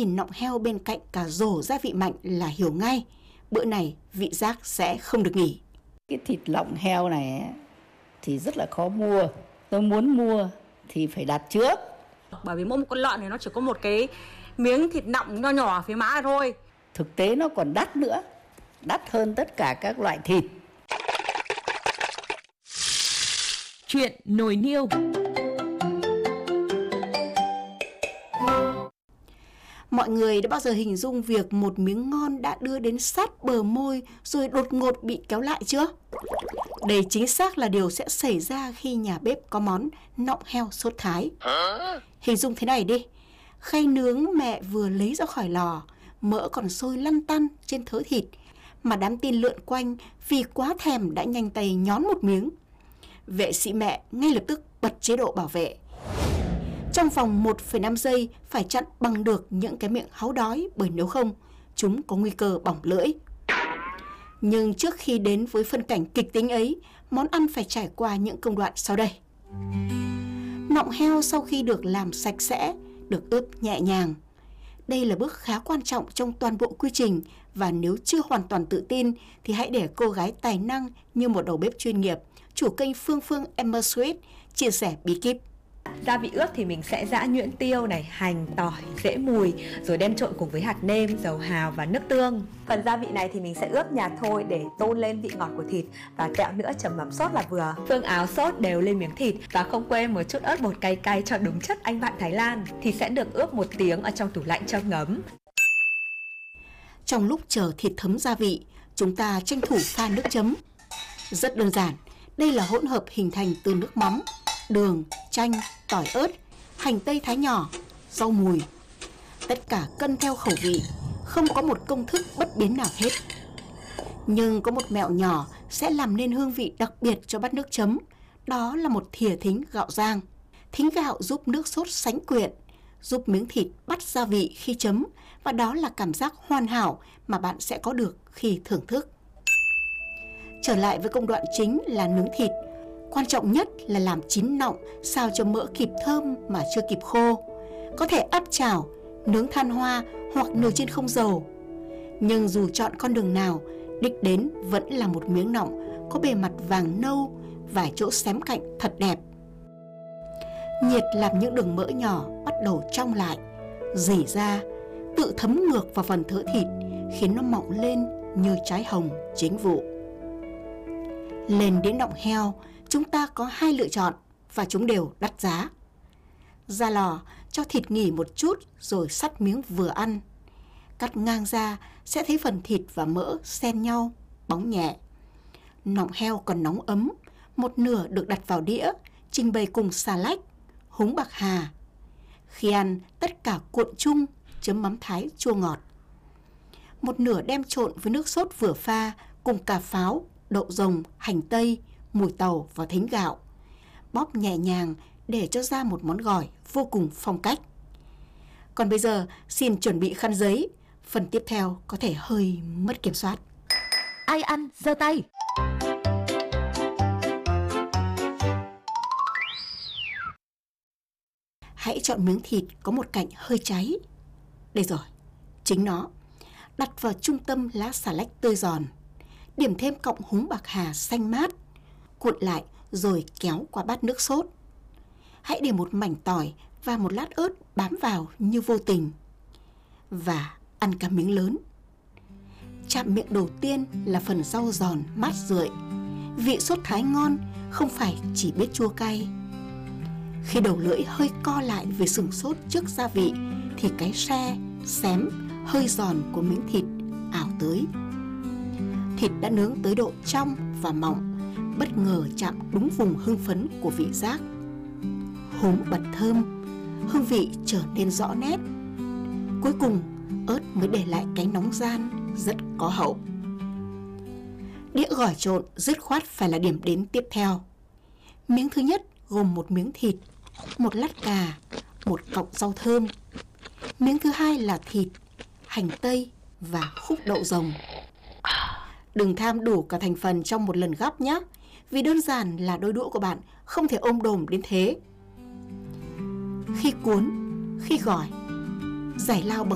nhìn nọng heo bên cạnh cả rổ gia vị mạnh là hiểu ngay, bữa này vị giác sẽ không được nghỉ. Cái thịt lọng heo này thì rất là khó mua. Tôi muốn mua thì phải đặt trước. Bởi vì mỗi một con lợn thì nó chỉ có một cái miếng thịt nọng nho nhỏ phía má thôi. Thực tế nó còn đắt nữa, đắt hơn tất cả các loại thịt. Chuyện nồi niêu. Mọi người đã bao giờ hình dung việc một miếng ngon đã đưa đến sát bờ môi rồi đột ngột bị kéo lại chưa? Đây chính xác là điều sẽ xảy ra khi nhà bếp có món nọng heo sốt Thái. Hình dung thế này đi, khay nướng mẹ vừa lấy ra khỏi lò, mỡ còn sôi lăn tăn trên thớ thịt, mà đám tin lượn quanh vì quá thèm đã nhanh tay nhón một miếng. Vệ sĩ mẹ ngay lập tức bật chế độ bảo vệ. Trong vòng 1,5 giây phải chặn bằng được những cái miệng háu đói, bởi nếu không, chúng có nguy cơ bỏng lưỡi. Nhưng trước khi đến với phân cảnh kịch tính ấy, món ăn phải trải qua những công đoạn sau đây. Nọng heo sau khi được làm sạch sẽ, được ướp nhẹ nhàng. Đây là bước khá quan trọng trong toàn bộ quy trình, và nếu chưa hoàn toàn tự tin thì hãy để cô gái tài năng như một đầu bếp chuyên nghiệp, chủ kênh Phương Phương Emma Sweet chia sẻ bí kíp. Gia vị ướp thì mình sẽ giã nhuyễn tiêu này, hành, tỏi, rễ mùi, rồi đem trộn cùng với hạt nêm, dầu hào và nước tương. Phần gia vị này thì mình sẽ ướp nhạt thôi để tôn lên vị ngọt của thịt, và tẹo nữa chấm mắm sốt là vừa. Phương áo sốt đều lên miếng thịt, và không quên một chút ớt bột cay cay cho đúng chất anh bạn Thái Lan. Thịt sẽ được ướp 1 tiếng ở trong tủ lạnh cho ngấm. Trong lúc chờ thịt thấm gia vị, chúng ta tranh thủ pha nước chấm. Rất đơn giản, đây là hỗn hợp hình thành từ nước mắm, đường, chanh, tỏi ớt, hành tây thái nhỏ, rau mùi. Tất cả cân theo khẩu vị, không có một công thức bất biến nào hết. Nhưng có một mẹo nhỏ sẽ làm nên hương vị đặc biệt cho bát nước chấm, đó là một thìa thính gạo rang. Thính gạo giúp nước sốt sánh quyện, giúp miếng thịt bắt gia vị khi chấm, và đó là cảm giác hoàn hảo mà bạn sẽ có được khi thưởng thức. Trở lại với công đoạn chính là nướng thịt. Quan trọng nhất là làm chín nọng sao cho mỡ kịp thơm mà chưa kịp khô. Có thể áp chảo, nướng than hoa hoặc nồi chiên không dầu. Nhưng dù chọn con đường nào, đích đến vẫn là một miếng nọng có bề mặt vàng nâu, vài chỗ xém cạnh thật đẹp. Nhiệt làm những đường mỡ nhỏ bắt đầu trong lại, rỉ ra, tự thấm ngược vào phần thớ thịt, khiến nó mọng lên như trái hồng chính vụ. Lên đến nọng heo, chúng ta có 2 lựa chọn và chúng đều đắt giá. Ra lò, cho thịt nghỉ một chút rồi sắt miếng vừa ăn. Cắt ngang ra sẽ thấy phần thịt và mỡ xen nhau, bóng nhẹ. Nọng heo còn nóng ấm, một nửa được đặt vào đĩa, trình bày cùng xà lách, húng bạc hà. Khi ăn, tất cả cuộn chung, chấm mắm Thái chua ngọt. Một nửa đem trộn với nước sốt vừa pha cùng cà pháo, đậu rồng, hành tây, mùi tàu và thính gạo. Bóp nhẹ nhàng để cho ra một món gỏi vô cùng phong cách. Còn bây giờ xin chuẩn bị khăn giấy, phần tiếp theo có thể hơi mất kiểm soát. Ai ăn giơ tay. Hãy chọn miếng thịt có một cạnh hơi cháy. Đây rồi, chính nó. Đặt vào trung tâm lá xà lách tươi giòn. Điểm thêm cọng húng bạc hà xanh mát. Cuộn lại rồi kéo qua bát nước sốt. Hãy để một mảnh tỏi và một lát ớt bám vào như vô tình. Và ăn cả miếng lớn. Chạm miệng đầu tiên là phần rau giòn mát rượi. Vị sốt Thái ngon không phải chỉ biết chua cay. Khi đầu lưỡi hơi co lại vì sừng sốt trước gia vị thì cái se, xém, hơi giòn của miếng thịt ảo tới. Thịt đã nướng tới độ trong và mọng, bất ngờ chạm đúng vùng hưng phấn của vị giác. Húng bật thơm, hương vị trở nên rõ nét. Cuối cùng, ớt mới để lại cái nóng gian rất có hậu. Đĩa gỏi trộn dứt khoát phải là điểm đến tiếp theo. Miếng thứ nhất gồm một miếng thịt, một lát cà, một cọng rau thơm. Miếng thứ hai là thịt, hành tây và khúc đậu rồng. Đừng tham đủ cả thành phần trong một lần gắp nhé, vì đơn giản là đôi đũa của bạn không thể ôm đồm đến thế. Khi cuốn, khi gỏi, giải lao bằng